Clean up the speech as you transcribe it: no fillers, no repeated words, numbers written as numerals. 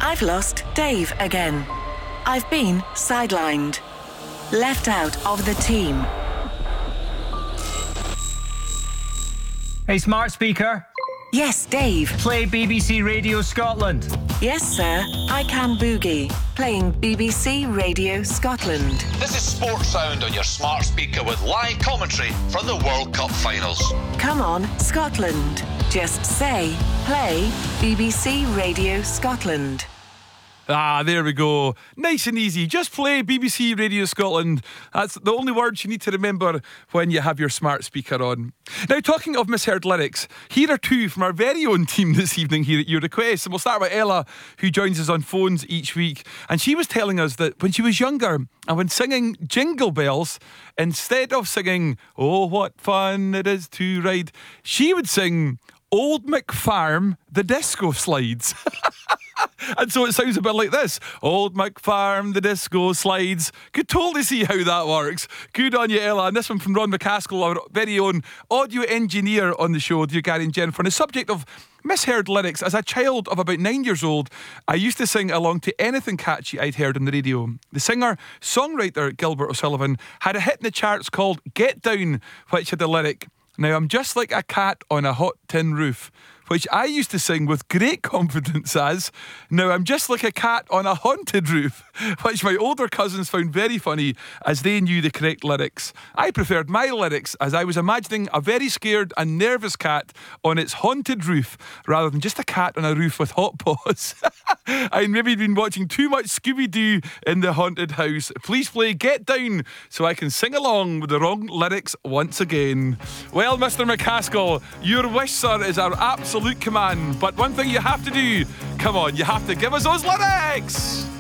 I've lost Dave again. I've been sidelined. Left out of the team. Hey, smart speaker. Yes, Dave. Play BBC Radio Scotland. Yes, sir. I can boogie. Playing BBC Radio Scotland. This is Sports Sound on your smart speaker with live commentary from the World Cup finals. Come on, Scotland. Just say, play BBC Radio Scotland. Ah, there we go. Nice and easy. Just play BBC Radio Scotland. That's the only words you need to remember when you have your smart speaker on. Now, talking of misheard lyrics, here are two from our very own team this evening here at your request. And we'll start with Ella, who joins us on phones each week. And she was telling us that when she was younger and when singing Jingle Bells, instead of singing, "Oh, what fun it is to ride," she would sing Old McFarm, the disco slides. And so it sounds a bit like this. Old McFarm, the disco slides. Could totally see how that works. Good on you, Ella. And this one from Ron McCaskill, our very own audio engineer on the show, dear Gary and Jennifer. On the subject of misheard lyrics, as a child of about 9 years old, I used to sing along to anything catchy I'd heard on the radio. The singer-songwriter Gilbert O'Sullivan had a hit in the charts called Get Down, which had the lyric, "Now I'm just like a cat on a hot tin roof," which I used to sing with great confidence as, "Now I'm just like a cat on a haunted roof," which my older cousins found very funny as they knew the correct lyrics. I preferred my lyrics as I was imagining a very scared and nervous cat on its haunted roof rather than just a cat on a roof with hot paws. I'd maybe been watching too much Scooby-Doo in the haunted house. Please play Get Down so I can sing along with the wrong lyrics once again. Well, Mr. McCaskill, your wish, sir, is our absolute command. But one thing you have to do, come on, you have to give us those lyrics.